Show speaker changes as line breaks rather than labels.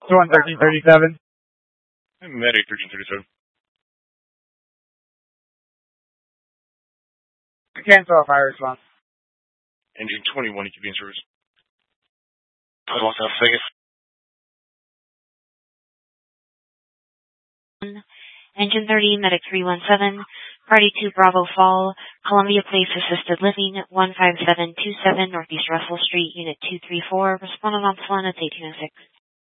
1337.
Medic 1337.
Cancel a fire response.
Engine 21, you could be in service.
Hold on a second.
Engine 30, Medic 317, Party 2 Bravo Fall, Columbia Place Assisted Living, 15727 Northeast Russell Street, Unit 234, respondent on the phone, it's 1806.